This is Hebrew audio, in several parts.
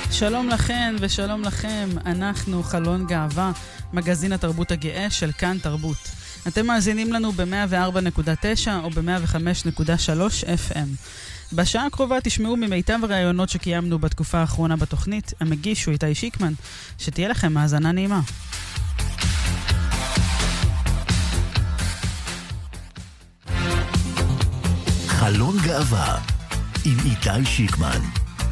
שלום לכן ושלום לכם, אנחנו חלון גאווה, מגזין התרבות הגאה של כאן תרבות. אתם מאזינים לנו ב-104.9 או ב-105.3 FM. בשעה הקרובה תשמעו ממיטב הרעיונות שקיימנו בתקופה האחרונה בתוכנית, המגיש הוא איתי שיקמן, שתהיה לכם האזנה נעימה. חלון גאווה עם איתי שיקמן.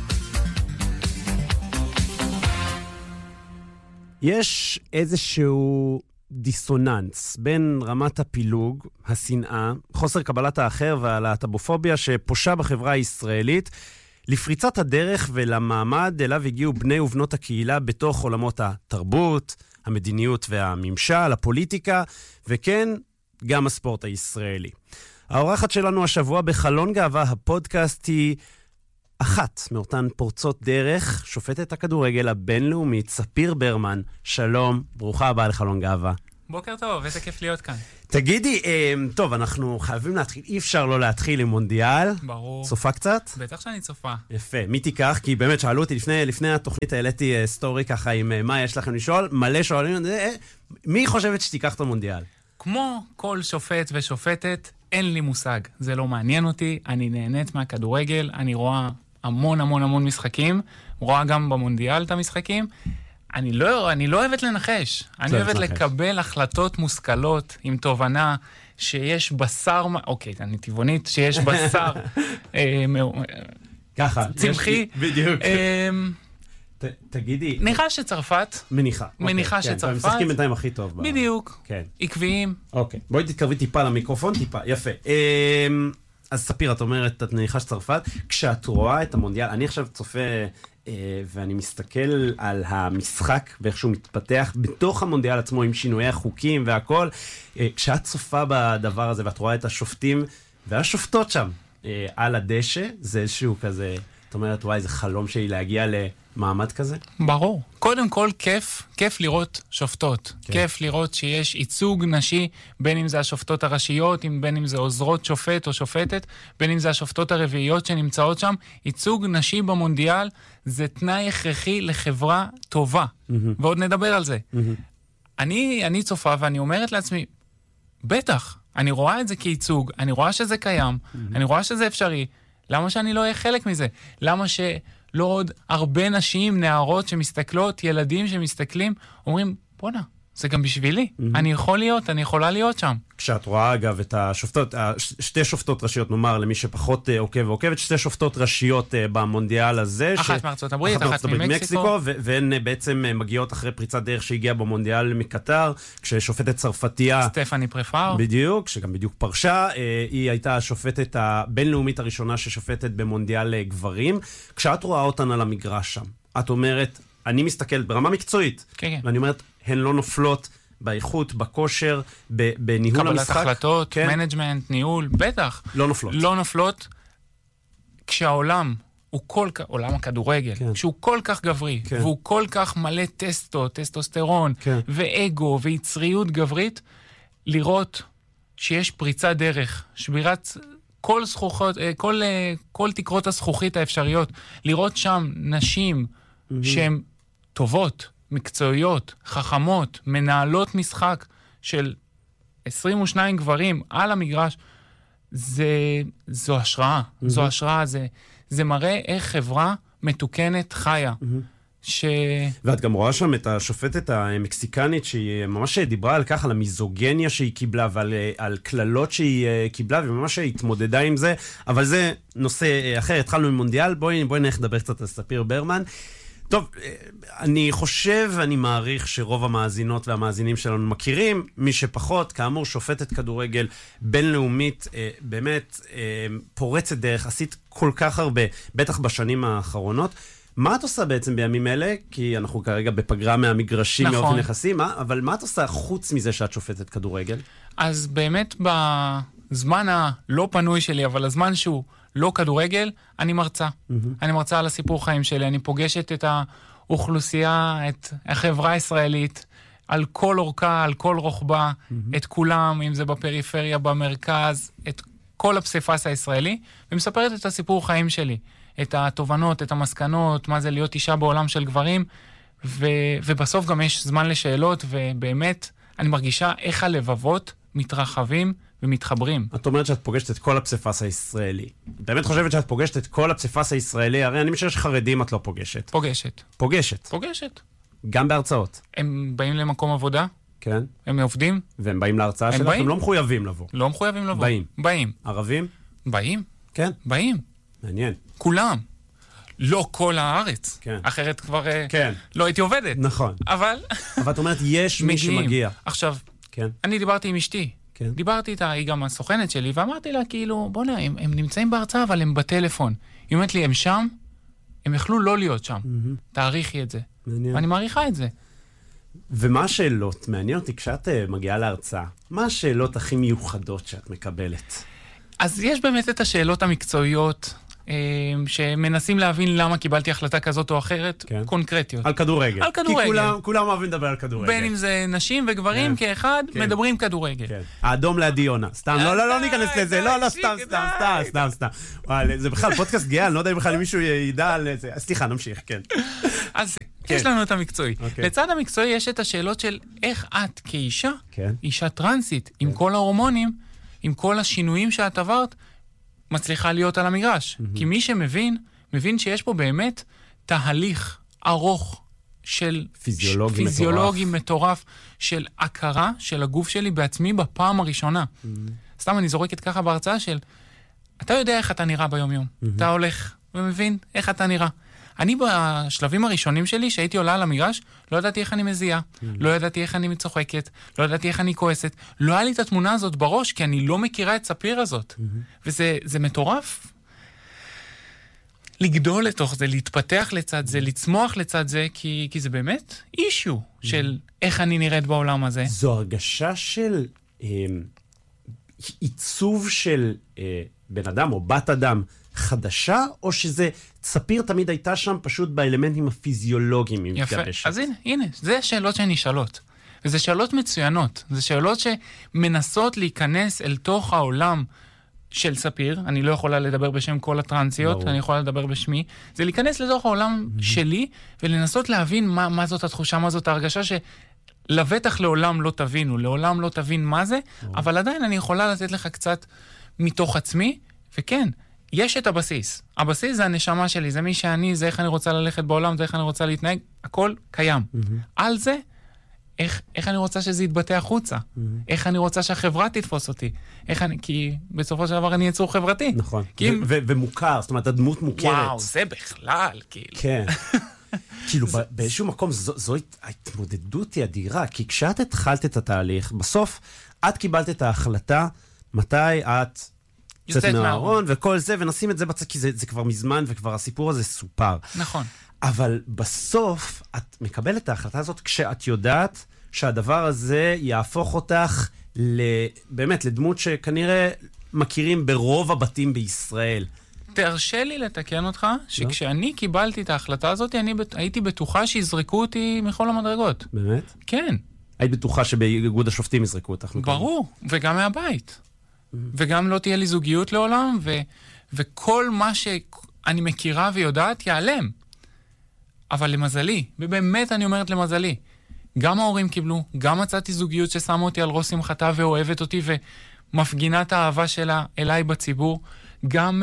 יש איזשהו דיסוננס בין רמת הפילוג, השנאה, חוסר קבלת האחר והלהט"בופוביה שפושה בחברה הישראלית, לפריצת הדרך ולמעמד אליו הגיעו בני ובנות הקהילה בתוך עולמות התרבות, המדיניות והממשל, הפוליטיקה, וכן, גם הספורט הישראלי. האורחת שלנו השבוע בחלון גאווה, הפודקאסט, היא אחת מאותן פורצות דרך, שופטת הכדורגל הבינלאומית, ספיר ברמן. שלום, ברוכה הבאה לחלון גאווה. בוקר טוב, איזה כיף להיות כאן. תגידי, טוב, אנחנו חייבים להתחיל, אי אפשר לא להתחיל עם מונדיאל. ברור. צופה קצת? בטח שאני צופה. יפה, מי תיקח? כי באמת שאלו אותי, לפני התוכנית העליתי סטורי ככה עם מה יש לכם לשאול, מלא שואלים, מי חושבת שתיקח את המונדיאל? כמו כל שופט ושופטת, אין לי מושג. זה לא מעניין אותי, אני נהנית מהכדורגל, אני רואה המון משחקים, רואה גם במונדיאל את המשחקים. אני לא אוהבת לנחש. אני אוהבת לקבל החלטות מושכלות עם תובנה שיש בשר, אוקיי, אני טבעונית, שיש בשר ככה, צמחי. בדיוק. תגידי. מניחה שצרפת. מניחה שצרפת. משחקים בינתיים הכי טוב. בדיוק. עקביים. אוקיי, בואי תתקרבי טיפה למיקרופון, טיפה. יפה. אז ספיר, את אומרת, את מניחה שצרפת. כשאת רואה את המונדיאל, אני עכשיו צופה ואני מסתכל על המשחק ואיך שהוא מתפתח בתוך המונדיאל עצמו עם שינויי החוקים והכל. כשאת צופה בדבר הזה ואת רואה את השופטים והשופטות שם על הדשא, זה איזשהו כזה, את אומרת, וואי, זה חלום שלי להגיע למעמד כזה? ברור. קודם כל, כיף לראות שופטות. כן. כיף לראות שיש ייצוג נשי, בין אם זה השופטות הראשיות, בין אם זה עוזרות שופט או שופטת, בין אם זה השופטות הרביעיות שנמצאות שם. ייצוג נשי במונדיאל זה תנאי הכרחי לחברה טובה. ועוד נדבר על זה. אני צופה ואני אומרת לעצמי, בטח, אני רואה את זה כייצוג, אני רואה שזה קיים, אני רואה שזה אפשרי. למה שאני לא אהיה חלק מזה? למה שלא עוד הרבה נשים, נערות שמסתכלות, ילדים שמסתכלים, אומרים, בוא'נה, זה גם בשבילי. אני יכולה להיות שם. כשאת רואה, אגב, את השופטות, שתי שופטות ראשיות, נאמר, למי שפחות עוקב ועוקבת, שתי שופטות ראשיות במונדיאל הזה. אחת מארצות הברית, אחת ממקסיקו. והן בעצם מגיעות אחרי פריצת דרך שהגיעה במונדיאל מקטר, כששופטת צרפתייה. סטפני פרפאר. בדיוק, שגם בדיוק פרשה. היא הייתה השופטת הבינלאומית הראשונה ששופטת במונדיאל גברים. כשאת רואה אותן על המגרש שם, את אומרת, אני מסתכלת ברמה מקצועית, ואני אומרת, הן לא נופלות באיכות, בכושר, בניהול המשחק. קבלת החלטות, מנג'מנט, ניהול, בטח. לא נופלות. כשהעולם הוא עולם הכדורגל, כשהוא כל כך גברי, והוא כל כך מלא טסטוסטרון, ואגו, ויצריות גברית, לראות שיש פריצת דרך, שבירת כל תקרות הזכוכית האפשריות, לראות שם נשים שהן טובות, מקצועיות, חכמות, מנהלות משחק של 22 גברים על המגרש, זו השראה. זו השראה, זה מראה איך חברה מתוקנת חיה. ואת גם רואה שם את השופטת המקסיקנית שהיא ממש דיברה על כך, על המיזוגניה שהיא קיבלה ועל כללות שהיא קיבלה, וממש התמודדה עם זה, אבל זה נושא אחר. התחלנו עם מונדיאל, בואי נלך לדבר קצת על ספיר ברמן. טוב, אני חושב ואני מעריך שרוב המאזינות והמאזינים שלנו מכירים, מי שפחות, כאמור, שופטת כדורגל בינלאומית, באמת פורצת דרך, עשית כל כך הרבה, בטח בשנים האחרונות. מה את עושה בעצם בימים אלה? כי אנחנו כרגע בפגרה מהמגרשים, נכון. מאופן יחסים, אבל מה את עושה חוץ מזה שאת שופטת כדורגל? אז באמת בזמן הלא פנוי שלי, אבל הזמן שהוא לא כדורגל, אני מרצה. אני מרצה על הסיפור חיים שלי, אני פוגשת את האוכלוסייה, את החברה הישראלית, על כל אורכה, על כל רוחבה, את כולם, אם זה בפריפריה, במרכז, את כל הפסיפס הישראלי, ומספרת את הסיפור חיים שלי. את התובנות, את המסקנות, מה זה להיות אישה בעולם של גברים, ובסוף גם יש זמן לשאלות, ובאמת אני מרגישה איך הלבבות מתרחבים ומתחברים. את אומרת שאת פוגשת את כל הפסיפס הישראלי. באמת חושבת שאת פוגשת את כל הפסיפס הישראלי? הרי אני משער שחרדים את לא פוגשת. פוגשת. גם בהרצאות. הם באים למקום עבודה? כן. הם עובדים? והם באים להרצאה שלך? הם לא מחויבים לבוא. לא מחויבים לבוא. באים. ערבים? באים. כן. באים. מעניין. כולם. לא כל הארץ. כן. אחרת כבר כן. לא הייתי עובדת. נכון. אבל את אומרת, יש מי שמגיע. עכשיו, כן. אני דיברתי עם אשתי. כן. דיברתי איתה, היא גם הסוכנת שלי, ואמרתי לה, כאילו, בוא נה, הם נמצאים בהרצאה, אבל הם בטלפון. היא אומרת לי, הם שם, הם יכלו לא להיות שם. תאריכי את זה. מעניין. ואני מעריכה את זה. ומה השאלות? מעניין אותי, כשאת מגיעה להרצאה, מה השאלות הכי מיוחדות שאת מקבלת? אז יש באמת את השאלות המקצועיות, שמנסים להבין למה קיבלתי החלטה כזאת או אחרת, כן. קונקרטיות. על כדורגל. על כדורגל. כי כולם אוהבים לדבר על כדורגל. בין אם זה נשים וגברים כן. כאחד, כן. מדברים כדורגל. כן. האדום לעדיונה. סתם, לא ניכנס לזה. לא, סתם. זה בכלל פודקאסט גאה, אני לא יודע אם בכלל מישהו ידע על זה. סליחה, נמשיך, כן. אז יש לנו את המקצועי. לצד המקצועי יש את השאלות של איך את כאישה, אישה טרנסית, עם כל ההורמונים, עם כל השינויים שאת עברת, מצליחה להיות על המגרש. כי מי שמבין, מבין שיש פה באמת תהליך ארוך של פיזיולוגי מטורף, של הכרה של הגוף שלי בעצמי בפעם הראשונה. סתם אני זורקת ככה בהרצאה של, אתה יודע איך אתה נראה ביום יום. אתה הולך ומבין איך אתה נראה. אני בשלבים הראשונים שלי, שהייתי עולה על המגרש, לא ידעתי איך אני מזיעה, לא ידעתי איך אני מצוחקת, לא ידעתי איך אני כועסת. לא היה לי את התמונה הזאת בראש, כי אני לא מכירה את ספיר הזאת. וזה מטורף. לגדול לתוך זה, להתפתח לצד זה, לצמוח לצד זה, כי זה באמת אישו של איך אני נראית בעולם הזה. זו הרגשה של עיצוב של בן אדם או בת אדם חדשה, או שזה ספיר תמיד הייתה שם פשוט באלמנטים הפיזיולוגיים היא מתגבשת? אז הנה, זה שאלות שהן נשאלות. וזה שאלות מצוינות. זה שאלות שמנסות להיכנס אל תוך העולם של ספיר. אני לא יכולה לדבר בשם כל הטרנסיות, אני יכולה לדבר בשמי. זה להיכנס לתוך העולם שלי, ולנסות להבין מה זאת התחושה, מה זאת ההרגשה שלבטח לעולם לא תבינו, לעולם לא תבין מה זה, אבל עדיין אני יכולה לתת לך קצת מתוך עצמי, וכן, יש את הבסיס. הבסיס זה הנשמה שלי, זה מי שאני, זה איך אני רוצה ללכת בעולם, זה איך אני רוצה להתנהג, הכל קיים. על זה, איך אני רוצה שזה יתבטא החוצה? איך אני רוצה שהחברה תתפוס אותי? כי בסופו של דבר אני יצור חברתי. נכון. ומוכר, זאת אומרת, הדמות מוכרת. וואו, זה בכלל, כאילו. כן. כאילו, באיזשהו מקום, זו ההתמודדות היא אדירה, כי כשאת התחלת את התהליך, בסוף את קיבלת את ההחלטה, מתי את יוצאת מהארון וכל זה, ונשים את זה בצד, כי זה כבר מזמן, וכבר הסיפור הזה סופר. נכון. אבל בסוף, את מקבלת את ההחלטה הזאת כשאת יודעת שהדבר הזה יהפוך אותך באמת לדמות שכנראה מכירים ברוב הבתים בישראל. תרשה לי לתקן אותך, שכשאני קיבלתי את ההחלטה הזאת, אני הייתי בטוחה שיזרקו אותי מכל המדרגות. באמת? כן. היית בטוחה שבאיגוד השופטים יזרקו אותך? ברור, וגם מהבית. וגם לא תהיה לי זוגיות לעולם, וכל מה שאני מכירה ויודעת ייעלם. אבל למזלי, ובאמת אני אומרת למזלי, גם ההורים קיבלו, גם מצאתי זוגיות ששמה אותי על ראש שמחתה ואוהבת אותי ומפגינה את האהבה שלה אליי בציבור, גם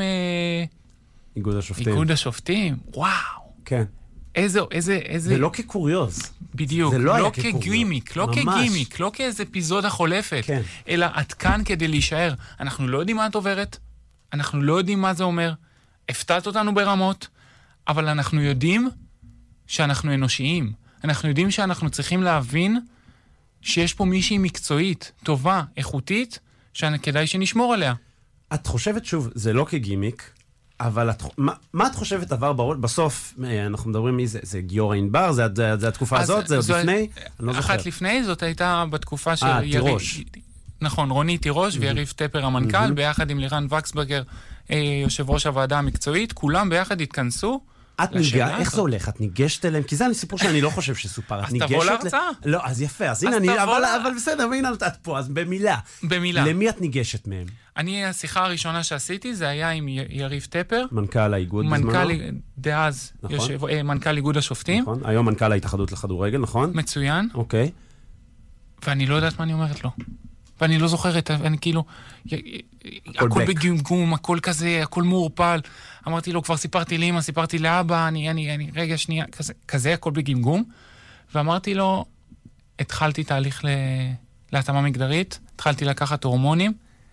איגוד השופטים. איגוד השופטים, וואו. כן. איזה... זה לא כקוריוז. בדיוק. זה לא לא כגימיק, לא כגימיק, לא כאיזה אפיזודה חולפת, כן. אלא את כאן כדי להישאר. אנחנו לא יודעים מה את עוברת, אנחנו לא יודעים מה זה אומר, הפתעת אותנו ברמות, אבל אנחנו יודעים שאנחנו אנושיים. אנחנו יודעים שאנחנו צריכים להבין שיש פה מישהי מקצועית, טובה, איכותית, שכדאי שנשמור עליה. את חושבת, שוב, זה לא כגימיק, אבל מה את חושבת עבר בראש? בסוף, אנחנו מדברים מי זה? זה גיורא ענבר? זה התקופה הזאת? זה עוד לפני? אני לא זוכר. אחת לפני, זאת הייתה בתקופה של תירוש. נכון, רוני תירוש ויריב טפר המנכ"ל, ביחד עם לירן וקסברגר, יושב ראש הוועדה המקצועית, כולם ביחד התכנסו. איך זה הולך? את ניגשת אליהם? כי זה סיפור שאני לא חושב שסופר. אז תבוא להרצאה. לא, אז יפה. אז הנה, אבל בסדר, והנה את פה, אז במילה. במילה. למי את ניגשת מהם? השיחה הראשונה שעשיתי, זה היה עם יריב טפר. מנכ"ל האיגוד בזמנו. מנכ"ל דאז, מנכ"ל איגוד השופטים. נכון, היום מנכ"ל ההתאחדות לכדורגל, נכון? מצוין. אוקיי. ואני לא יודעת מה אני אומרת לו. ואני לא זוכרת, אני כאילו, הכל בגמגום, הכל כזה, הכל מעורפל. אמרתי לו, כבר סיפרתי לאמא, סיפרתי לאבא, רגע שנייה, כזה, הכל בגמגום. ואמרתי לו, התחלתי תהליך להתאמה מגדרית, התחלתי לקחת הורמונים.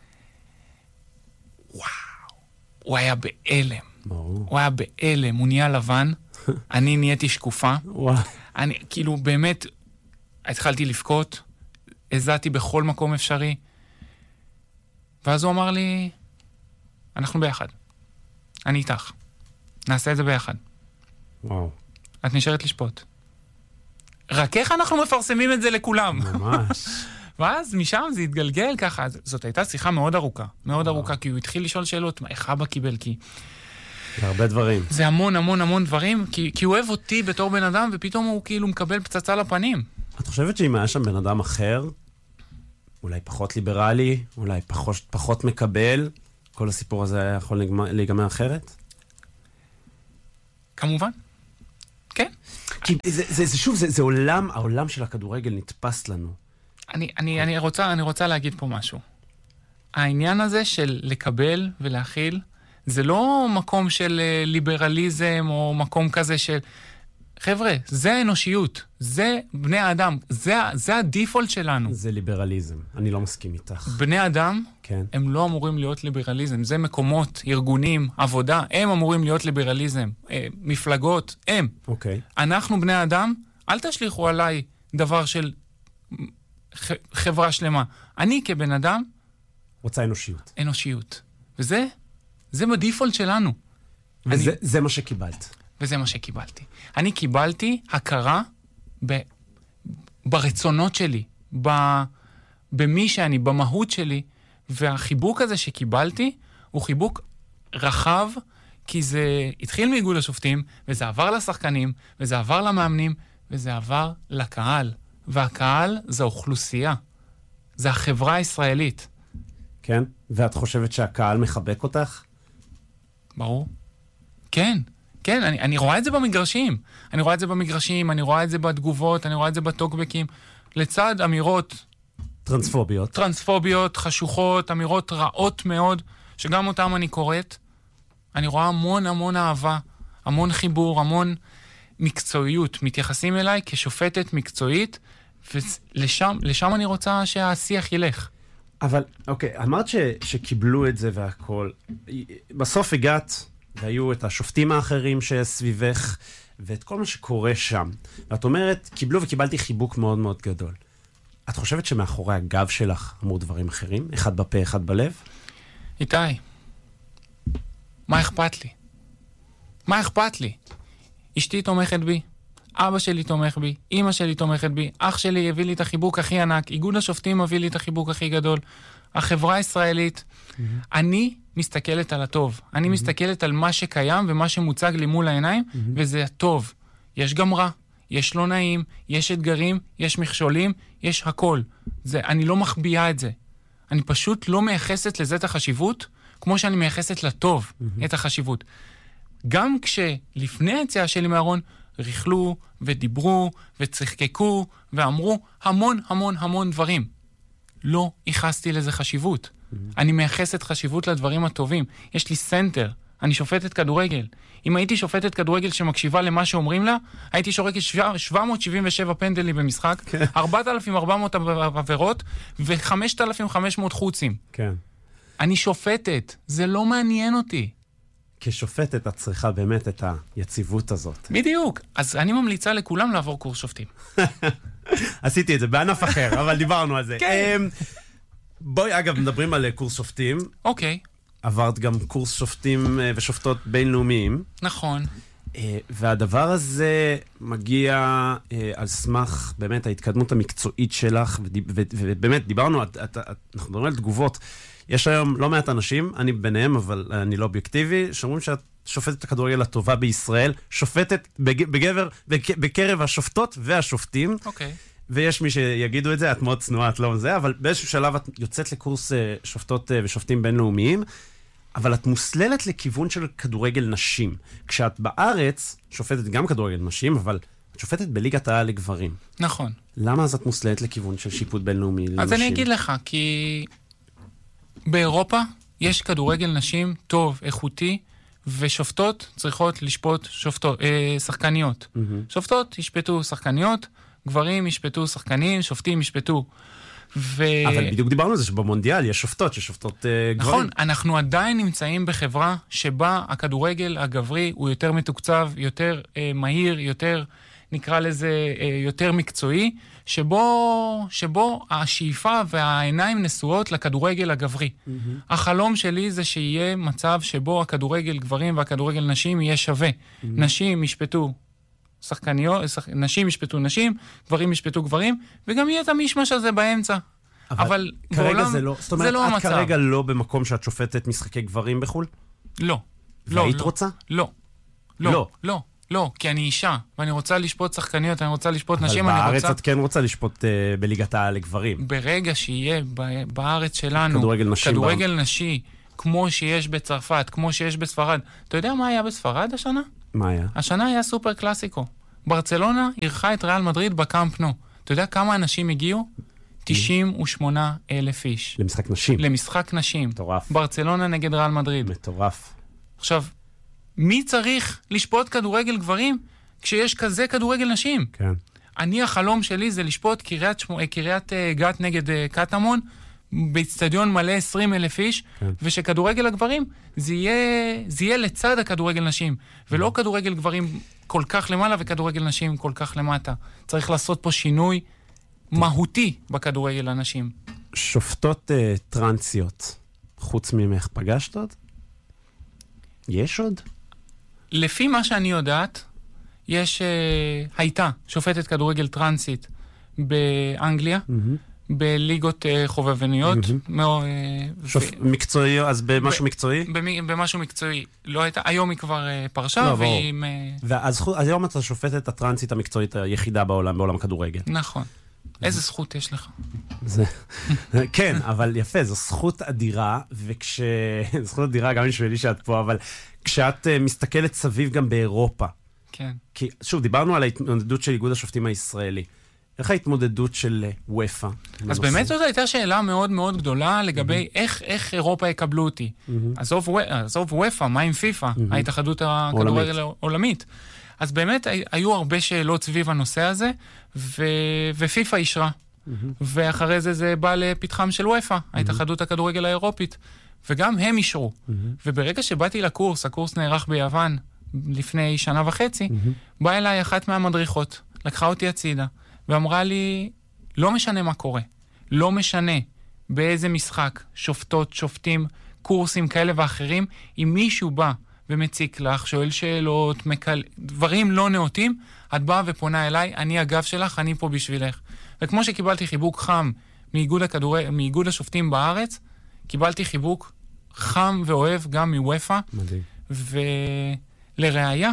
וואו, הוא היה באלם. הוא היה באלם, הוא נהיה לבן, אני נהייתי שקופה. אני, כאילו, באמת, התחלתי לבכות, הזעתי בכל מקום אפשרי, ואז הוא אמר לי, אנחנו ביחד. אני איתך. נעשה את זה ביחד. וואו. את נשארת לשפוט. רק איך אנחנו מפרסמים את זה לכולם? ממש. ואז משם זה התגלגל ככה. זאת הייתה שיחה מאוד ארוכה. מאוד ארוכה, כי הוא התחיל לשאול שאלות, איך אבא קיבל? כי הרבה דברים. זה המון המון המון דברים, כי הוא אוהב אותי בתור בן אדם, ופתאום הוא כאילו מקבל פצצה לפנים. את חושבת שאם היה שם בן אדם אחר, אולי פחות ליברלי, אולי פחות מקבל, כל הסיפור הזה היה יכול להיגמר אחרת? כמובן. כן. כי זה שוב, זה עולם, העולם של הכדורגל נתפס לנו. אני רוצה להגיד פה משהו. העניין הזה של לקבל ולהכיל, זה לא מקום של ליברליזם או מקום כזה של... חבר'ה, זה האנושיות, זה בני האדם, זה הדיפולט שלנו. זה ליברליזם, אני לא מסכים איתך. בני אדם, כן. הם לא אמורים להיות ליברליזם, זה מקומות, ארגונים, עבודה, הם אמורים להיות ליברליזם, מפלגות, הם. אוקיי. אנחנו בני האדם, אל תשליחו עליי דבר של חברה שלמה. אני כבן אדם... רוצה אנושיות. אנושיות. וזה בדיפולט שלנו. וזה מה שקיבלת. וזה מה שקיבלתי. אני קיבלתי הכרה ברצונות שלי, במי שאני, במהות שלי, והחיבוק הזה שקיבלתי הוא חיבוק רחב, כי זה התחיל מאיגוד השופטים, וזה עבר לשחקנים, וזה עבר למאמנים, וזה עבר לקהל. והקהל זה אוכלוסייה. זה החברה הישראלית. כן? ואת חושבת שהקהל מחבק אותך? ברור. כן. כן, אני רואה את זה במגרשים. אני רואה את זה בתגובות, אני רואה את זה בטוקבקים. לצד אמירות... טרנספוביות, חשוכות, אמירות רעות מאוד, שגם אותם אני קוראת. אני רואה המון המון אהבה, המון חיבור, המון מקצועיות. מתייחסים אליי כשופטת מקצועית, ולשם אני רוצה שהשיח ילך. אבל, אוקיי, אמרת שקיבלו את זה והכל. בסוף הגעת... והיו את השופטים האחרים שסביבך, ואת כל מה שקורה שם. ואת אומרת, קיבלו וקיבלתי חיבוק מאוד מאוד גדול. את חושבת שמאחורי הגב שלך אמרו דברים אחרים? אחד בפה, אחד בלב? איתי, מה אכפת לי? מה אכפת לי? אשתי תומכת בי, אבא שלי תומך בי, אמא שלי תומכת בי, אח שלי הביא לי את החיבוק הכי ענק, איגוד השופטים הביא לי את החיבוק הכי גדול, החברה הישראלית, אני מסתכלת על הטוב. אני מסתכלת על מה שקיים ומה שמוצג לי מול העיניים, וזה הטוב. יש גם רע, יש לא נעים, יש אתגרים, יש מכשולים, יש הכל. אני לא מחביאה את זה. אני פשוט לא מייחסת לזה את החשיבות, כמו שאני מייחסת לטוב את החשיבות. גם כשלפני היציאה שלי מהארון, ריחלו ודיברו וצחקקו ואמרו המון המון המון דברים. לא ייחסתי לזה חשיבות. אני מייחסת חשיבות לדברים הטובים. יש לי סנטר, אני שופטת כדורגל. אם הייתי שופטת כדורגל שמקשיבה למה שאומרים לה, הייתי שורקת 777 פנדלים במשחק, 4,400 עבירות ו5,500 חוצים. כן. אני שופטת, זה לא מעניין אותי. כשופטת את צריכה באמת את היציבות הזאת. בדיוק. אז אני ממליצה לכולם לעבור קורס שופטים. עשיתי את זה בענף אחר, אבל דיברנו על זה. כן. בואי, אגב, מדברים על קורס שופטים. אוקיי. עברת גם קורס שופטים ושופטות בינלאומיים. נכון. והדבר הזה מגיע על סמך באמת ההתקדמות המקצועית שלך, ובאמת דיברנו, אנחנו מדברים על תגובות. יש היום לא מעט אנשים, אני ביניהם, אבל אני לא אובייקטיבי, שאומרים שאת שופטת הכדורגל הטובה בישראל, שופטת בקרב השופטות והשופטים. אוקיי. ויש מי שיגידו את זה, את מאוד צנועה, את לא זה, אבל באיזשהו שלב את יוצאת לקורס שופטות ושופטים בינלאומיים, אבל את מוסללת לכיוון של כדורגל נשים. כשאת בארץ, שופטת גם כדורגל נשים, אבל את שופטת בליגת העל לגברים. נכון. למה אז את מוסללת לכיוון של שיפוט בינלאומי לנשים? אז אני אגיד לך, כי באירופה יש כדורגל נשים טוב, איכותי, ושופטות צריכות לשפוט שחקניות. שופטות ישפטו שחקניות, גברים ישפטו שחקנים, שופטים ישפטו. אבל בדיוק דיברנו על זה שבמונדיאל יש שופטות ששופטות גברים. נכון, אנחנו עדיין נמצאים בחברה שבה הכדורגל הגברי הוא יותר מתוקצב, יותר מהיר, יותר, נקרא לזה, יותר מקצועי, שבו השאיפה והעיניים נשואות לכדורגל הגברי. החלום שלי זה שיהיה מצב שבו הכדורגל גברים והכדורגל נשים יהיה שווה. נשים ישפטו שחקניות, נשים ישפטו נשים, גברים ישפטו גברים, וגם יהיה את המשמש הזה באמצע. אבל כרגע זה לא, זאת אומרת, את המצב. כרגע לא במקום שאת שופטת משחקי גברים בחול? לא. והיית רוצה? לא, כי אני אישה, ואני רוצה לשפוט שחקניות, אני רוצה לשפוט נשים, אני רוצה... אבל בארץ את כן רוצה לשפוט בליגת העל לגברים. ברגע שיהיה בארץ שלנו כדורגל נשי, כמו שיש בצרפת, כמו שיש בספרד. אתה יודע מה היה בספרד השנה? מה היה? השנה היה סופר קלאסיקו. ברצלונה אירחה את ריאל מדריד בקאמפ נו. אתה יודע כמה אנשים הגיעו? 98,000 איש. למשחק נשים. למשחק נשים. מטורף. ברצלונה נגד ריאל מדריד. מטורף. עכשיו, מי צריך לשפוט כדורגל גברים כשיש כזה כדורגל נשים? כן. החלום שלי זה לשפוט קריית גת נגד קטמון, באצטדיון מלא 20,000 איש, כן. ושכדורגל הגברים זה יהיה לצד הכדורגל נשים, ולא כדורגל גברים כל כך למעלה וכדורגל נשים כל כך למטה. צריך לעשות פה שינוי מהותי בכדורגל הנשים. שופטות טרנסיות, חוץ ממך פגשת עוד? יש עוד? לפי מה שאני יודעת, הייתה שופטת כדורגל טרנסית באנגליה, בליגות חובבניות. מקצועי, אז במשהו מקצועי? במשהו מקצועי. לא הייתה, היום היא כבר פרשה, ואז היום אתה שופטת הטרנסית המקצועית היחידה בעולם הכדורגל. נכון. איזה זכות יש לך? כן, אבל יפה, זו זכות אדירה, זכות אדירה גם בשבילי שאת פה, אבל כשאת מסתכלת סביב גם באירופה, כן. כי שוב, דיברנו על ההתמודדות של איגוד השופטים הישראלי. איך ההתמודדות של וופא? אז באמת זאת הייתה שאלה מאוד מאוד גדולה לגבי איך אירופה יקבלו אותי. עזוב וופא, מה עם פיפא, ההתאחדות הכדורגל העולמית. אז באמת היו הרבה שאלות סביב הנושא הזה, ופיפא אישרה. ואחרי זה בא לפתחם של וופא, ההתאחדות הכדורגל האירופית. וגם הם אישרו. וברגע שבאתי לקורס, הקורס נערך ביוון לפני 1.5 שנה, באה אליי אחת מהמדריכות, לקחה אותי הצידה, ואמרה לי, לא משנה מה קורה, לא משנה באיזה משחק, שופטות, שופטים, קורסים כאלה ואחרים, אם מישהו בא ומציק לך, שואל שאלות, דברים לא נאותים, את באה ופונה אליי, אני הגב שלך, אני פה בשבילך. וכמו שקיבלתי חיבוק חם מאיגוד השופטים בארץ, קיבלתי חיבוק חם ואוהב גם מוופא. מדהים. ולראיה,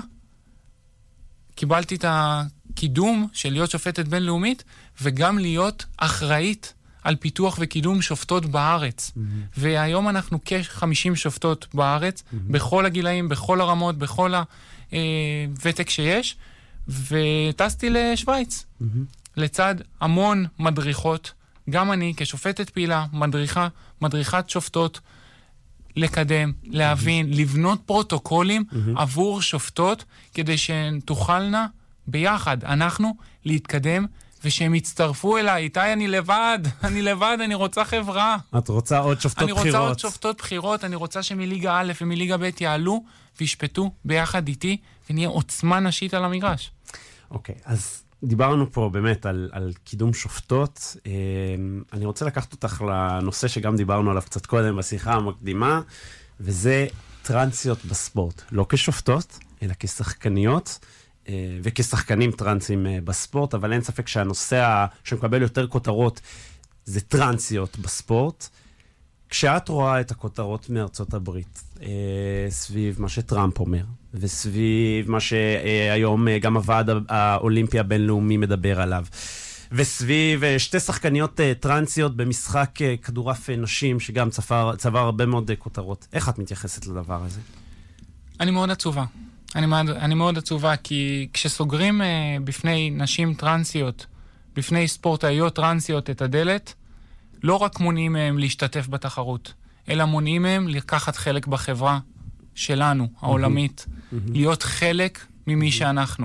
קיבלתי את הקידום של להיות שופטת בינלאומית, וגם להיות אחראית על פיתוח וקידום שופטות בארץ. והיום אנחנו כ-50 שופטות בארץ, בכל הגילאים, בכל הרמות, בכל הוותק שיש, וטסתי לשוויץ. לצד המון מדריכות, גם אני כשופטת פעילה, מדריכת שופטות, לקדם, להבין, לבנות פרוטוקולים עבור שופטות, כדי שהן תוכלנה ביחד, אנחנו, להתקדם, ושהם יצטרפו אליי. איתי, אני לבד, אני רוצה חברה. את רוצה עוד שופטות בחירות. אני רוצה עוד שופטות בחירות, אני רוצה שמליגה א' ומליגה ב' יעלו, וישפטו ביחד איתי, ונהיה עוצמה נשית על המגרש. אוקיי, אז דיברנו פה באמת על קידום שופטות. אני רוצה לקחת אותך לנושא שגם דיברנו עליו קצת קודם בשיחה המקדימה, וזה טרנסיות בספורט. לא כשופטות, אלא כשחקניות, וכשחקנים טרנסים בספורט, אבל אין ספק שהנושא שמקבל יותר כותרות זה טרנסיות בספורט. כשאת רואה את הכותרות מארצות הברית, סביב מה שטראמפ אומר, וסביב מה שהיום גם הוועד האולימפי הבינלאומי מדבר עליו, וסביב שתי שחקניות טרנסיות במשחק כדורעף נשים, שגם צבר הרבה מאוד כותרות. איך את מתייחסת לדבר הזה? אני מאוד עצובה. אני מאוד עצובה, כי כשסוגרים בפני נשים טרנסיות, בפני ספורטאיות טרנסיות את הדלת, לא רק מונעים מהם להשתתף בתחרות, אלא מונעים מהם לקחת חלק בחברה שלנו, העולמית, להיות חלק ממי שאנחנו.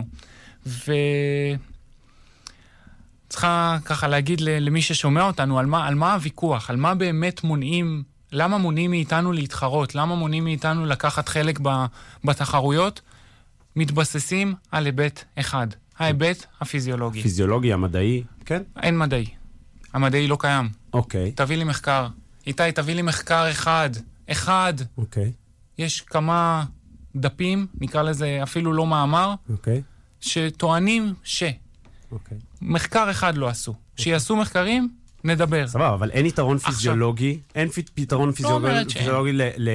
צריכה ככה להגיד למי ששומע אותנו על מה הוויכוח, על מה באמת מונעים, למה מונעים מאיתנו להתחרות, למה מונעים מאיתנו לקחת חלק בתחרויות, מתבססים על היבט אחד, ההיבט הפיזיולוגי. פיזיולוגי, המדעי, כן? אין מדעי. המדעי לא קיים. אוקיי. תביא לי מחקר. איתי, תביא לי מחקר אחד. אוקיי. יש כמה דפים, נקרא לזה אפילו לא מאמר, אוקיי. שטוענים אוקיי. מחקר אחד לא עשו. שיעשו מחקרים, נדבר. סבבה, אבל אין יתרון פיזיולוגי, אין פתרון פיזיולוגי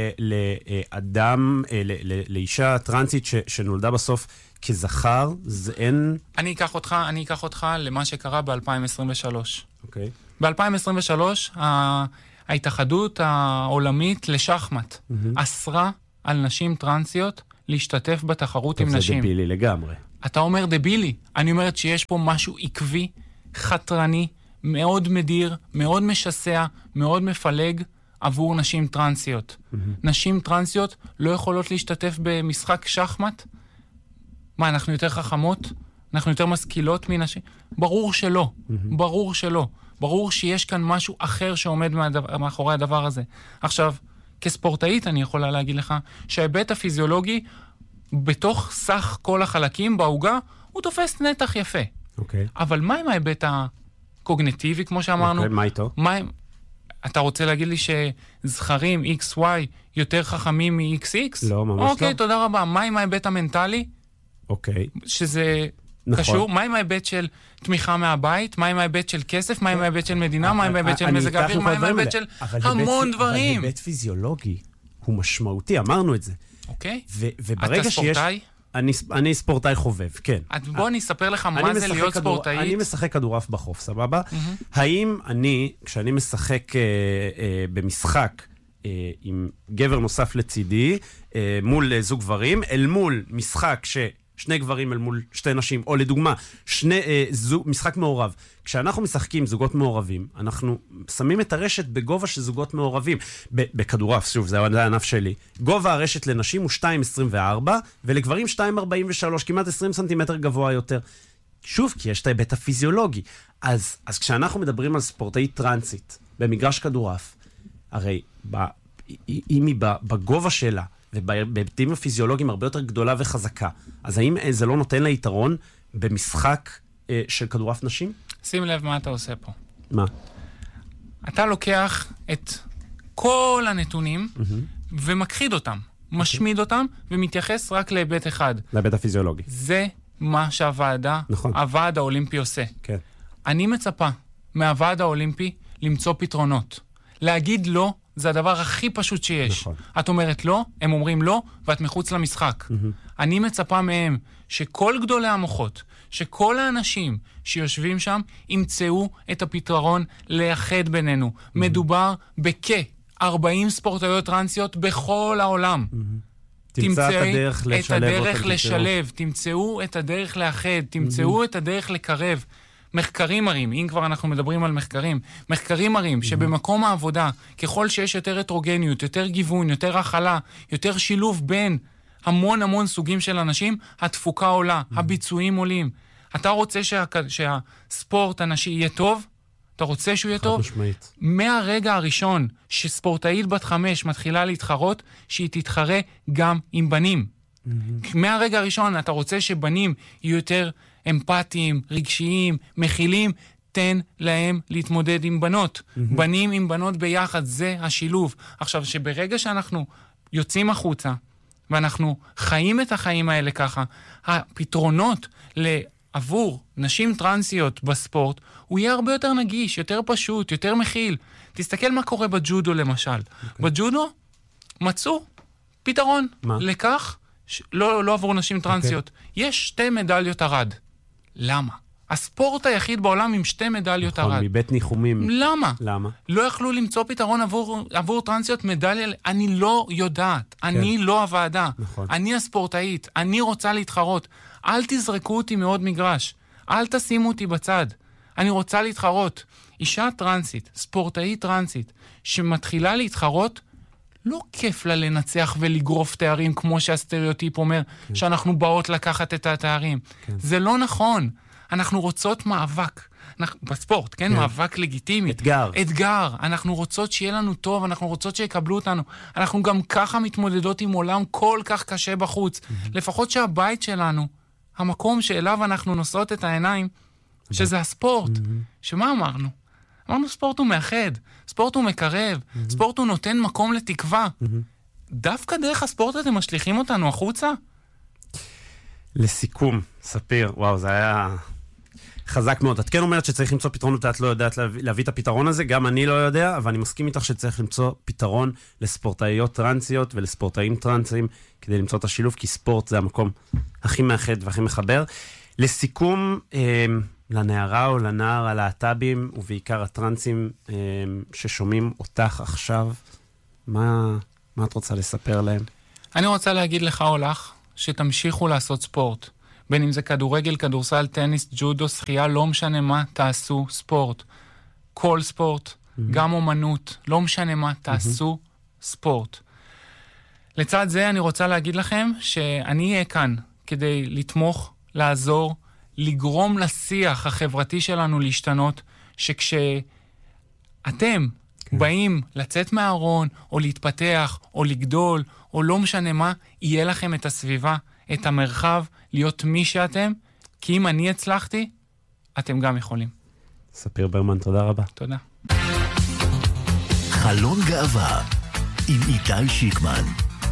לאדם, לאישה טרנסית שנולדה בסוף כזכר, זה אין... אני אקח אותך למה שקרה ב-2023. אוקיי. ב-2023, ההתאחדות העולמית לשחמט אסרה על נשים טרנסיות להשתתף בתחרות עם נשים. זה דבילי לגמרי. אתה אומר דבילי. אני אומרת שיש פה משהו עקבי, חתרני, מאוד מדיר, מאוד משסע, מאוד מפלג עבור נשים טרנסיות. נשים טרנסיות לא יכולות להשתתף במשחק שחמט? מה, אנחנו יותר חכמות? אנחנו יותר משכילות מנשים? ברור שלא. ברור שלא. ברור שיש כאן משהו אחר שעומד מאחורי הדבר הזה. עכשיו, כספורטאית אני יכולה להגיד לך שההיבט הפיזיולוגי בתוך סך כל החלקים בעוגה הוא תופס נתח יפה. אוקיי. אבל מה עם ההיבט הקוגניטיבי, כמו שאמרנו? אוקיי, מה איתו? אתה רוצה להגיד לי שזכרים XY יותר חכמים מ-XX? לא, ממש לא. אוקיי, תודה רבה. מה עם ההיבט המנטלי? אוקיי. שזה קשור? מה עם ההיבט של תמיכה מהבית? מה עם ההיבט של כסף? מה עם ההיבט של מדינה? מה עם ההיבט של מזג האוויר? מה עם ההיבט של המון דברים? אבל היבט פיזיולוגי הוא משמעותי, אמרנו את זה. אוקיי. וברגע שיש... אתה ספורטאי? אני ספורטאי חובב, כן. בוא אני אספר לך מה זה להיות ספורטאית. אני משחק כדורעף בחוף, סבבה? האם כשאני משחק במשחק עם גבר נוסף לצידי, מול זוג גברים, אל מול משחק שני גברים אל מול שתי נשים, או לדוגמה, משחק מעורב. כשאנחנו משחקים זוגות מעורבים, אנחנו שמים את הרשת בגובה של זוגות מעורבים. בכדורעף, שוב, זה הענף שלי. גובה הרשת לנשים הוא 2.24, ולגברים 2.43, כמעט 20 סנטימטר גבוה יותר. שוב, כי יש את ההיבט הפיזיולוגי. אז כשאנחנו מדברים על ספורטאית טרנסית, במגרש כדורעף, הרי אם היא בגובה שלה, ובהיבטים הפיזיולוגיים הרבה יותר גדולה וחזקה, אז האם זה לא נותן לה יתרון במשחק של כדורעף נשים? שים לב מה אתה עושה פה. מה? אתה לוקח את כל הנתונים ומכחיד אותם, משמיד אותם ומתייחס רק להיבט אחד. להיבט הפיזיולוגי. זה מה שהוועדה, הוועד האולימפי עושה. כן. אני מצפה מהוועד האולימפי למצוא פתרונות. להגיד לא, זה הדבר הכי פשוט שיש. נכון. את אומרת לא, הם אומרים לא, ואת מחוץ למשחק. אני מצפה מהם שכל גדולי המוחות, שכל האנשים שיושבים שם, ימצאו את הפתרון לאחד בינינו. מדובר בכ-40 ספורטאיות טרנסיות בכל העולם. תמצא את הדרך לשלב, תמצאו את הדרך לאחד, תמצאו את הדרך לקרב. מחקרים מראים, אם כבר אנחנו מדברים על מחקרים מראים שבמקום העבודה, ככל שיש יותר הטרוגניות, יותר גיוון, יותר הכלה, יותר שילוב בין המון סוגים של אנשים, התפוקה עולה, הביצועים עולים. אתה רוצה שהספורט הנשי יהיה טוב? אתה רוצה שהוא יהיה טוב? משמעית. מהרגע הראשון שספורטאית בת 5 מתחילה להתחרות, שהיא תתחרה גם עם בנים. מהרגע הראשון אתה רוצה שבנים יהיו יותר אמפתיים, רגשיים, מכילים, תן להם להתמודד עם בנות. בנים עם בנות ביחד, זה השילוב. עכשיו, שברגע שאנחנו יוצאים החוצה, ואנחנו חיים את החיים האלה ככה, הפתרונות עבור נשים טרנסיות בספורט, הוא יהיה הרבה יותר נגיש, יותר פשוט, יותר מכיל. תסתכל מה קורה בג'ודו למשל. בג'ודו מצאו פתרון לכך, לא עבור נשים טרנסיות. יש 2 מדליות ארד. למה? הספורט היחיד בעולם עם 2 מדליות נכון, ארד. מבית ניחומים. למה? למה? לא יכלו למצוא פתרון עבור טרנסיות מדליה. אני לא יודעת. אני לא הוועדה. נכון. אני הספורטאית. אני רוצה להתחרות. אל תזרקו אותי מעוד מגרש. אל תשימו אותי בצד. אני רוצה להתחרות. אישה טרנסית, ספורטאית טרנסית, שמתחילה להתחרות, לא כיף לה לנצח ולגרוף תארים כמו שהסטריאוטיפ אומר, שאנחנו באות לקחת את התארים. זה לא נכון. אנחנו רוצות מאבק. בספורט, כן? מאבק לגיטימי. אתגר. אנחנו רוצות שיהיה לנו טוב, אנחנו רוצות שיקבלו אותנו. אנחנו גם ככה מתמודדות עם עולם כל כך קשה בחוץ. לפחות שהבית שלנו, המקום שאליו אנחנו נושאות את העיניים, שזה הספורט. שמה אמרנו? אמרנו ספורט הוא מאחד, ספורט הוא מקרב, ספורט הוא נותן מקום לתקווה. דווקא דרך הספורט אתם משליכים אותנו החוצה? לסיכום, ספיר, וואו, זה היה חזק מאוד. את כן אומרת שצריך למצוא פתרון, את לא יודעת להביא את הפתרון הזה, גם אני לא יודע, אבל אני מסכים איתך שצריך למצוא פתרון לספורטאיות טרנסיות ולספורטאים טרנסים, כדי למצוא את השילוב, כי ספורט זה המקום הכי מאחד והכי מחבר. לסיכום, לנערה או לנער הלהט"בים, ובעיקר הטרנסים ששומעים אותך עכשיו, מה את רוצה לספר להם? אני רוצה להגיד לך או לך, שתמשיכו לעשות ספורט. בין אם זה כדורגל, כדורסל, טניס, ג'ודו, שחייה, לא משנה מה, תעשו ספורט. כל ספורט, גם אומנות, לא משנה מה, תעשו ספורט. לצד זה אני רוצה להגיד לכם שאני אהיה כאן כדי לתמוך, לעזור, לגרום לשיח החברתי שלנו להשתנות, שכשאתם באים לצאת מהארון, או להתפתח, או לגדול, או לא משנה מה, יהיה לכם את הסביבה, את המרחב, להיות מי שאתם, כי אם אני הצלחתי, אתם גם יכולים. ספיר ברמן, תודה רבה. תודה. חלון גאווה עם איתי שיקמן.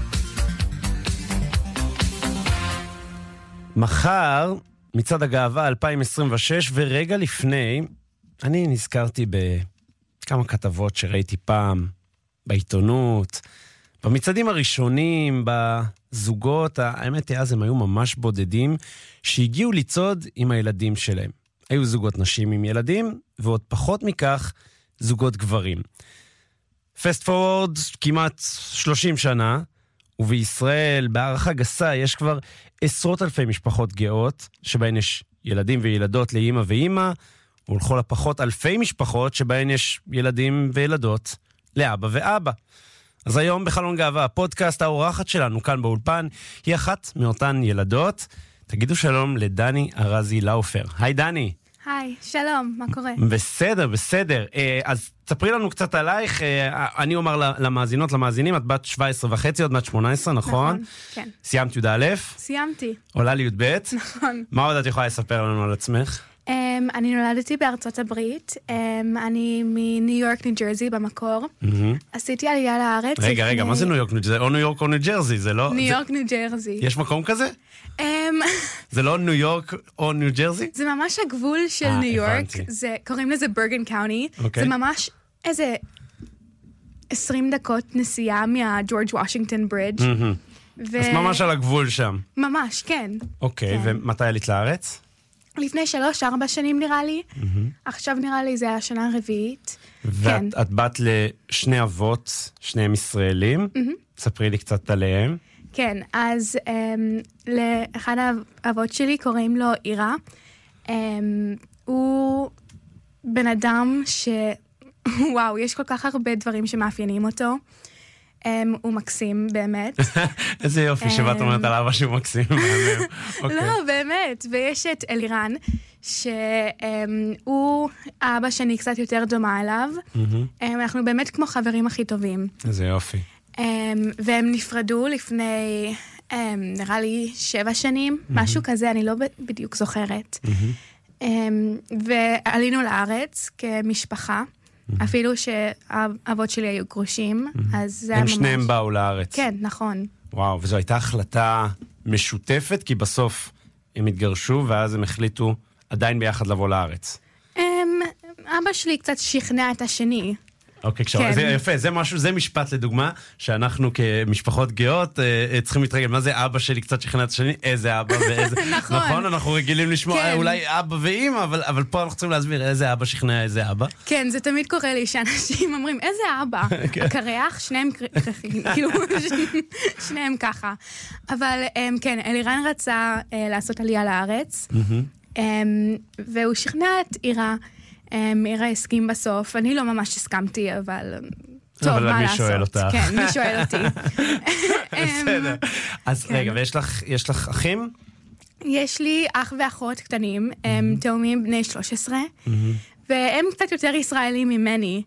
מחר, מצעד הגאווה 2026, ורגע לפני, אני נזכרתי בכמה כתבות שראיתי פעם, בעיתונות, במצעדים הראשונים, בזוגות, האמת היא אז הם היו ממש בודדים, שהגיעו לצעוד עם הילדים שלהם. היו זוגות נשים עם ילדים, ועוד פחות מכך, זוגות גברים. פסט פורוורד, כמעט 30 שנה, ובישראל, בהערכה גסה, יש כבר 10,000 משפחות גאות, שבהן יש ילדים וילדות לאמא ואמא, ולכל הפחות אלפי משפחות שבהן יש ילדים וילדות לאבא ואבא. אז היום בחלון גאווה, הפודקאסט, האורחת שלנו כאן באולפן, היא אחת מאותן ילדות. תגידו שלום לדני ארזי לאופר. היי דני. היי, שלום, מה קורה? בסדר, בסדר. אז תספרי לנו קצת עלייך. אני אומר למאזינות, למאזינים, את בת 17.5, עוד מעט 18, נכון? נכון, כן. סיימת י"א? סיימתי. עולה לי י"ב? נכון. מה עוד את יכולה לספר לנו על עצמך? אני נולדתי בארצות הברית, אני מניו יורק, ניו ג'רזי במקור. עשיתי עלייה לארץ. רגע, מה זה ניו יורק, ניו ג'רזי? או ניו יורק או ניו ג'רזי, זה לא... ניו יורק, ניו ג'רזי. יש מקום כזה? זה לא ניו יורק או ניו ג'רזי? זה ממש הגבול של ניו יורק, קוראים לזה ברגן קאוני. זה ממש איזה 20 דקות נסיעה מהג'ורג' וושינגטון ברידג'. אז ממש על הגבול שם. ממש, כן. אוקיי, ומתי עלית לארץ? לפני 3-4 שנים נראה לי. עכשיו נראה לי זה השנה הרביעית. ואת בת לשני אבות, שניהם ישראלים. ספרי לי קצת עליהם. כן, אז לאחד האבות שלי קוראים לו אירה. הוא בן אדם וואו, יש כל כך הרבה דברים שמאפיינים אותו. הוא מקסים, באמת. איזה יופי שבאת אומרת על אבא שהוא מקסים. לא, באמת. ויש את אלירן, שהוא האבא שאני קצת יותר דומה אליו. אנחנו באמת כמו חברים הכי טובים. איזה יופי. והם נפרדו לפני, נראה לי 7 שנים, משהו כזה, אני לא בדיוק זוכרת. ועלינו לארץ כמשפחה. אפילו שהאבות שלי היו גרושים, אז זה היה ממש... הם שניהם באו לארץ. כן, נכון. וואו, וזו הייתה החלטה משותפת, כי בסוף הם התגרשו, ואז הם החליטו עדיין ביחד לבוא לארץ. אבא שלי קצת שכנע את השני. אוקיי, זה יפה, זה משהו, זה משפט לדוגמה, שאנחנו כמשפחות גאות צריכים להתרגל, מה זה אבא שלי קצת שכנע את השני, איזה אבא ואיזה... נכון, אנחנו רגילים לשמוע אולי אבא ואמא, אבל פה אנחנו צריכים להסביר איזה אבא שכנע איזה אבא. כן, זה תמיד קורה לי שאנשים אומרים, איזה אבא? הקרח, שניהם קרחים, כאילו, שניהם ככה. אבל כן, אלירן רצה לעשות עלייה לארץ, והוא שכנע את אירה, אירה הסכים בסוף, אני לא ממש הסכמתי, אבל טוב, מה לעשות? אבל מי שואל אותך? כן, מי שואל אותי. בסדר. אז רגע, ויש לך אחים? יש לי אח ואחות קטנים, הם תאומים בני 13, והם קצת יותר ישראלים ממני,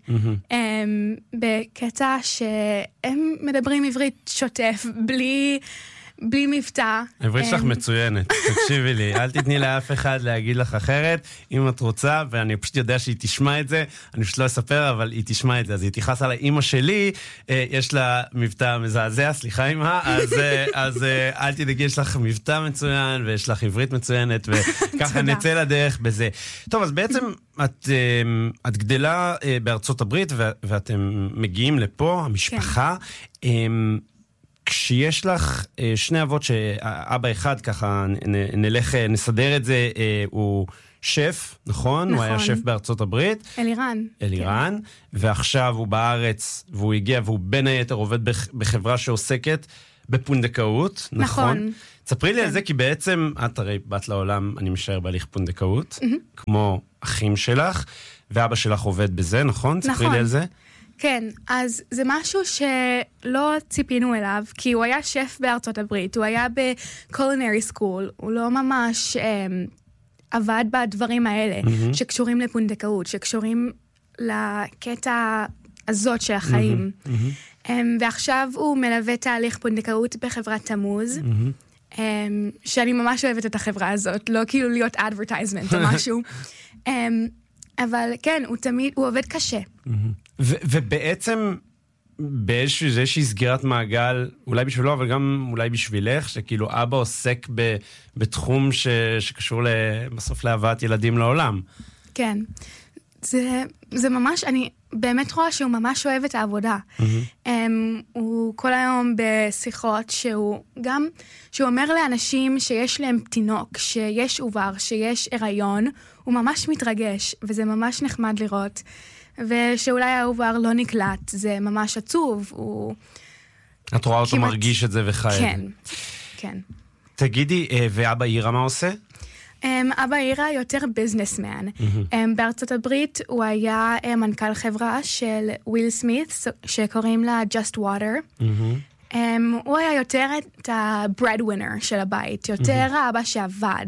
בקטע שהם מדברים עברית שוטף, בלי מבטא. העברית שלך מצוינת, תקשיבי לי, אל תתני לאף אחד להגיד לך אחרת, אם את רוצה, ואני פשוט יודע שהיא תשמע את זה, אני פשוט לא אספר, אבל היא תשמע את זה, אז היא תיחס על האמא שלי, יש לה מבטא מזעזע, סליחה אמא, אז אל תדאגי, יש לך מבטא מצוין, ויש לך עברית מצוינת, וככה נצא לדרך בזה. טוב, אז בעצם את גדלה בארצות הברית, ואתם מגיעים לפה, המשפחה, כשיש לך שני אבות שאבא אחד, ככה נסדר את זה, הוא שף, נכון? הוא היה שף בארצות הברית. אלירן, ועכשיו הוא בארץ, והוא הגיע, והוא בין היתר עובד בחברה שעוסקת בפונדקאות, נכון? תספרי לי על זה, כי בעצם את הרי בת לעולם, אני משער בהליך פונדקאות, כמו אחים שלך, ואבא שלך עובד בזה, נכון? תספרי לי על זה. כן, אז זה משהו שלא ציפינו אליו, כי הוא היה שף בארצות הברית, הוא היה בקולינרי סקול, הוא לא ממש עבד בדברים האלה, שקשורים לפונדקאות, שקשורים לקטע הזאת של החיים. ועכשיו הוא מלווה תהליך פונדקאות בחברת תמוז, שאני ממש אוהבת את החברה הזאת, לא כאילו להיות advertisement או משהו. אבל כן, הוא עובד קשה. ובעצם באיזושהי סגירת מעגל, אולי בשבילו, אבל גם אולי בשבילך, שכאילו אבא עוסק בתחום שקשור בסוף להבאת ילדים לעולם. כן. זה ממש, אני באמת רואה שהוא ממש אוהב את העבודה. הוא כל היום בשיחות שהוא אומר לאנשים שיש להם תינוק, שיש עובר, שיש הריון, הוא ממש מתרגש, וזה ממש נחמד לראות. ושאולי העובר לא נקלט, זה ממש עצוב. את רואה אותו מרגיש את זה וחי. כן, כן. תגידי, ואבא אירה מה עושה? אבא אירה יותר ביזנסמן. בארצות הברית הוא היה מנכ"ל חברה של וויל סמית, שקוראים לה Just Water. הוא היה יותר את ה-bread winner של הבית, יותר האבא שעבד.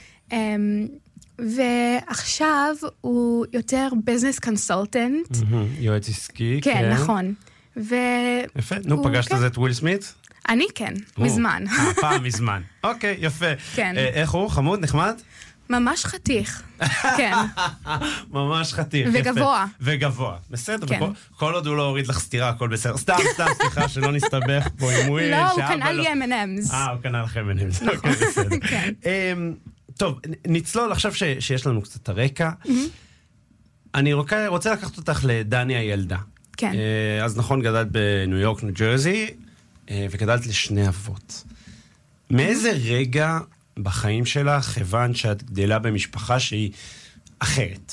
ועכשיו הוא יותר ביזנס קונסולטנט. יועץ עסקי, כן. כן, נכון. יפה, נו, פגשת את זה את וויל סמית? אני כן, מזמן. פעם מזמן. אוקיי, יפה. כן. איך הוא? חמוד? נחמד? ממש חתיך, כן. ממש חתיך. וגבוה. וגבוה, בסדר. כל עוד הוא לא הוריד לך סתירה, הכל בסדר. סתם, סליחה, שלא נסתבך פה עם וויל. לא, הוא קנה לי M&M's. הוא קנה לך M&M's, אוקיי, בסדר. כן. טוב, נצלול עכשיו שיש לנו קצת הרקע. אני רוצה לקחת אותך לדני הילדה. כן. אז נכון, גדלת בניו יורק, ניו ג'רזי, וגדלת לשני אבות. מאיזה רגע בחיים שלך הבנת שאת גדלה במשפחה שהיא אחרת?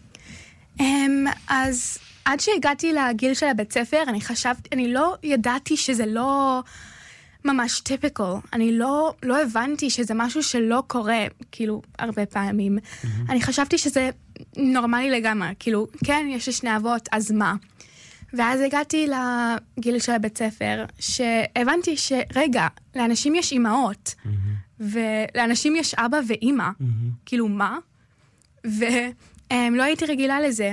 אז עד שהגעתי לגיל של הבית ספר, אני לא ידעתי שזה לא ממש טיפיקל. אני לא הבנתי שזה משהו שלא קורה, כאילו, הרבה פעמים. אני חשבתי שזה נורמלי לגמרי, כאילו, כן, יש לי שני אבות, אז מה? ואז הגעתי לגיל של הבית ספר, שהבנתי שרגע, לאנשים יש אמהות, ולאנשים יש אבא ואמא, כאילו מה? ולא הייתי רגילה לזה.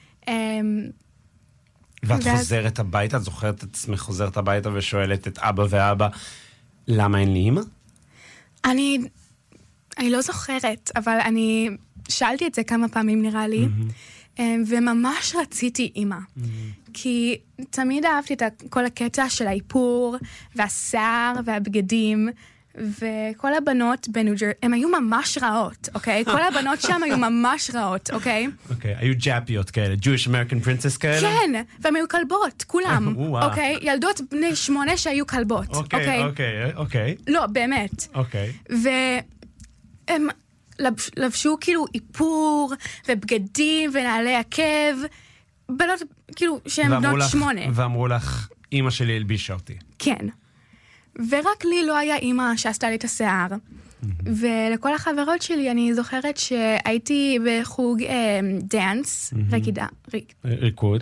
ואת חוזרת הביתה, את זוכרת את עצמך חוזרת הביתה ושואלת את אבא ואבא, למה אין לי אמא? אני לא זוכרת, אבל אני שאלתי את זה כמה פעמים נראה לי, וממש רציתי אמא. כי תמיד אהבתי את כל הקטע של האיפור, והשיער, והבגדים, וכל הבנות בניו-ג'רזי, הן היו ממש רעות, אוקיי? כל הבנות שם היו ממש רעות, אוקיי? אוקיי, היו ג'אפיות כאלה, Jewish American Princess כאלה? כן, והן היו כלבות, כולם, וואו. אוקיי? ילדות בני 8 שהיו כלבות, אוקיי. לא, באמת. אוקיי. והם לבשו כאילו איפור, ובגדים, ונעלי עקב, בנות, כאילו, שהן בנות 8. ואמרו לך, אמא שלי הלבישה אותי. כן. ורק לי לא היה אימא שעשתה לי את השיער. ולכל החברות שלי, אני זוכרת שהייתי בחוג דאנס, ריקוד.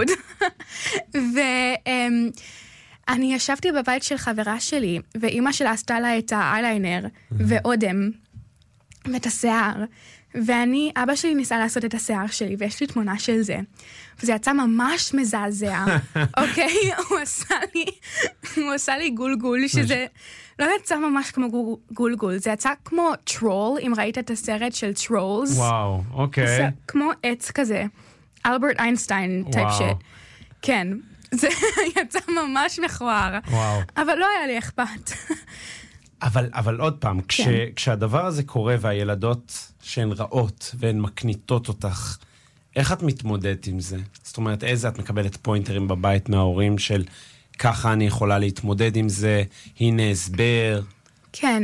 ואני ישבתי בבית של חברה שלי, ואימא שלה עשתה לה את האייליינר, ואודם, ואת השיער. אבא שלי ניסה לעשות את השיער שלי, ויש לי תמונה של זה. וזה יצא ממש מזעזע, אוקיי? הוא עשה לי גולגול, שזה לא יצא ממש כמו גולגול, זה יצא כמו טרול, אם ראית את הסרט של טרולס. וואו, אוקיי. זה כמו עץ כזה, אלברט איינשטיין טייפ שיט. כן, זה יצא ממש מכוער. וואו. אבל לא היה לי אכפת. אבל עוד פעם, כשהדבר הזה קורה והילדות שהן רעות והן מקניטות אותך, איך את מתמודדת עם זה? זאת אומרת, איזה את מקבלת פוינטרים בבית מההורים של ככה אני יכולה להתמודד עם זה, הנה הסבר? כן,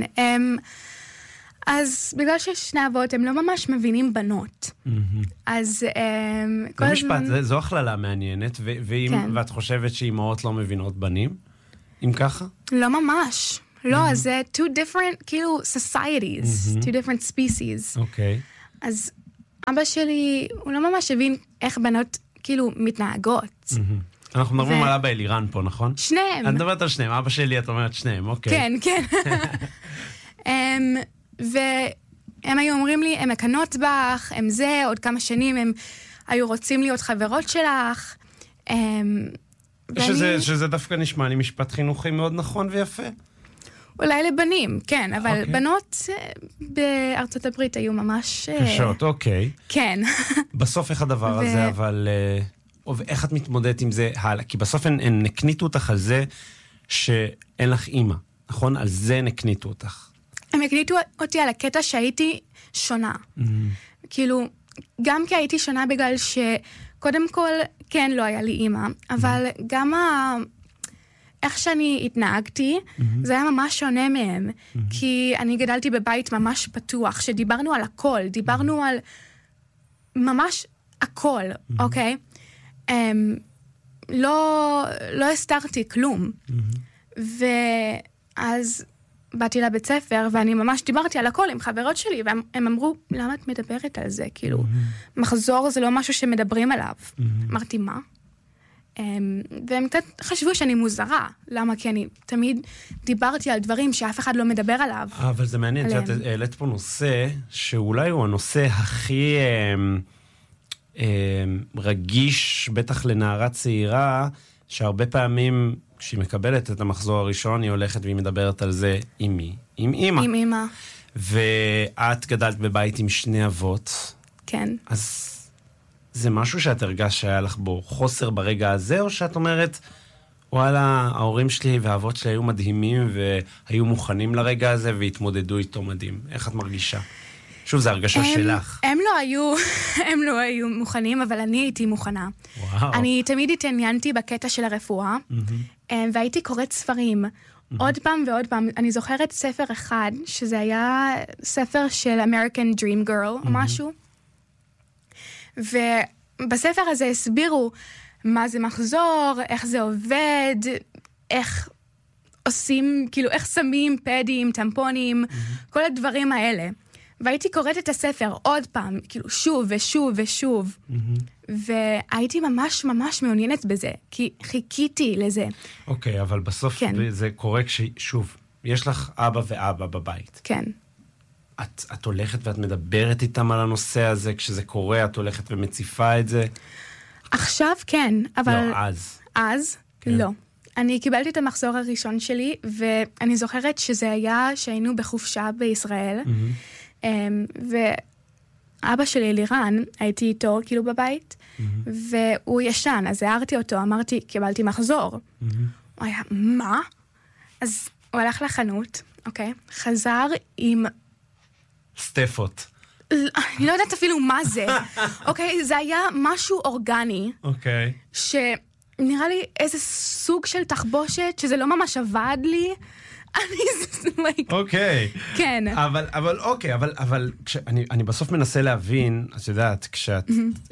אז בגלל ששני אבות הם לא ממש מבינים בנות. אז כל הזמן... במשפט, זו הכללה מעניינת, ואת חושבת שאימהות לא מבינות בנים? אם ככה? לא ממש. לא, אז זה two different, כאילו, societies, two different species. אוקיי. אז אבא שלי, הוא לא ממש הבין איך בנות, כאילו, מתנהגות. אנחנו מדברים על אבא אלירן פה, נכון? שניהם. את מדברת על שניהם, אבא שלי, את אומרת שניהם, אוקיי. כן, כן. והם היו אומרים לי, הם מקנות בך, הם זה, עוד כמה שנים הם היו רוצים להיות חברות שלך. שזה דווקא נשמע לי משפט חינוכי מאוד נכון ויפה. אולי לבנים, כן, אבל בנות בארצות הברית היו ממש... קשות, אוקיי. כן. בסוף איך הדבר הזה, אבל... איך את מתמודדת עם זה הלאה? כי בסוף הן נקניתו אותך על זה שאין לך אימא, נכון? על זה נקניתו אותך. הם הקניתו אותי על הקטע שהייתי שונה. כאילו, גם כי הייתי שונה בגלל שקודם כל, כן, לא היה לי אימא, אבל גם איך שאני התנהגתי, זה היה ממש שונה מהם. כי אני גדלתי בבית ממש פתוח, שדיברנו על הכל, דיברנו על ממש הכל, אוקיי? לא הסתרתי כלום. ואז באתי לבית ספר, ואני ממש דיברתי על הכל עם חברות שלי, והם אמרו, למה את מדברת על זה? כאילו, מחזור זה לא משהו שמדברים עליו. אמרתי, מה? והם קצת חשבו שאני מוזרה. למה? כי אני תמיד דיברתי על דברים שאף אחד לא מדבר עליו. אבל זה מעניין, שאת העלית פה נושא, שאולי הוא הנושא הכי רגיש, בטח לנערה צעירה, שהרבה פעמים, כשהיא מקבלת את המחזור הראשון, היא הולכת והיא מדברת על זה עם מי? עם אמא. עם אמא. ואת גדלת בבית עם שני אבות. כן. אז זה משהו שאת הרגשת שהיה לך בו חוסר ברגע הזה, או שאת אומרת, וואלה, ההורים שלי והאבות שלי היו מדהימים, והיו מוכנים לרגע הזה, והתמודדו איתו מדהים. איך את מרגישה? שוב, זו הרגשה שלך. הם לא היו מוכנים, אבל אני הייתי מוכנה. וואו. אני תמיד התעניינתי בקטע של הרפואה, והייתי קוראת ספרים. עוד פעם ועוד פעם. אני זוכרת ספר אחד, שזה היה ספר של American Dream Girl, או משהו. ובספר הזה הסבירו מה זה מחזור, איך זה עובד, איך עושים, כאילו, איך שמים פדים, טמפונים, כל הדברים האלה. והייתי קוראת את הספר עוד פעם, כאילו, שוב ושוב ושוב. והייתי ממש ממש מעוניינת בזה, כי חיכיתי לזה. אוקיי, אבל בסוף זה קורה כששוב, יש לך אבא ואבא בבית. כן. את הולכת ואת מדברת איתם על הנושא הזה, כשזה קורה, את הולכת ומציפה את זה? עכשיו כן, אבל... לא, אז. אז? לא. אני קיבלתי את המחזור הראשון שלי, ואני זוכרת שזה היה שהיינו בחופשה בישראל, ואבא שלי, אלירן, הייתי איתו כאילו בבית, והוא ישן, אז הערתי אותו, אמרתי, קיבלתי מחזור. הוא היה, מה? אז הוא הלך לחנות, אוקיי? חזר עם... סטפות. אני לא יודעת אפילו מה זה. אוקיי? זה היה משהו אורגני. אוקיי. שנראה לי איזה סוג של תחבושת, שזה לא ממש עבד לי. אוקיי. כן. אבל אני בסוף מנסה להבין, את יודעת, כשאת...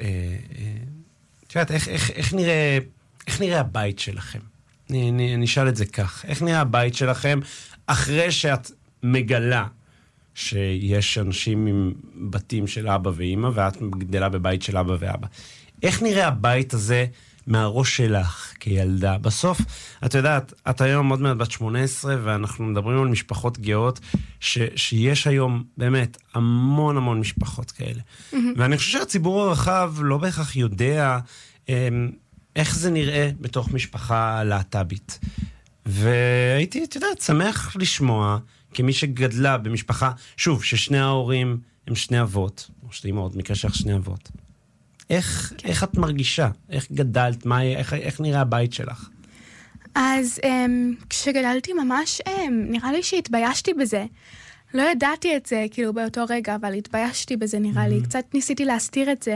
את יודעת, איך נראה הבית שלכם? אני אשאל את זה כך. איך נראה הבית שלכם אחרי שאת מגלה שיש אנשים עם בתים של אבא ואמא, ואת גדלה בבית של אבא ואבא? איך נראה הבית הזה מהראש שלך כילדה? בסוף, את יודעת, את היום עוד מעט בת 18, ואנחנו מדברים על משפחות גאות, שיש היום באמת המון המון משפחות כאלה. ואני חושב שהציבור הרחב לא בהכרח יודע איך זה נראה בתוך משפחה להט"בית. והייתי, את יודעת, שמח לשמוע, כמי שגדלה במשפחה, שוב, ששני ההורים הם שני אבות, או שתי אמהות, מקרה שלך שני אבות. איך את מרגישה? איך גדלת? איך נראה הבית שלך? אז כשגדלתי ממש, נראה לי שהתביישתי בזה. לא ידעתי את זה, כאילו, באותו רגע, אבל התביישתי בזה, נראה לי. קצת ניסיתי להסתיר את זה.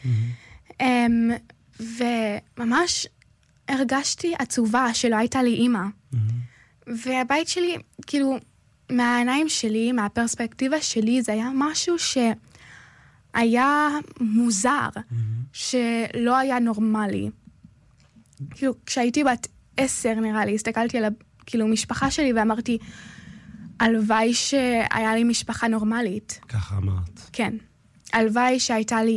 וממש הרגשתי עצובה שלא הייתה לי אימא. והבית שלי, כאילו, מהעיניים שלי, מהפרספקטיבה שלי, זה היה משהו שהיה מוזר, שלא היה נורמלי. כאילו, כשהייתי בת 10, נראה לי, הסתכלתי על כאילו, משפחה שלי ואמרתי, הלוואי שהיה לי משפחה נורמלית. ככה אמרת. כן. הלוואי שהייתה לי